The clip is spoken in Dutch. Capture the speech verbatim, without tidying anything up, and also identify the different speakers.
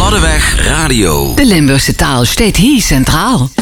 Speaker 1: Gladde Weg Radio.
Speaker 2: De Limburgse taal steekt hier centraal.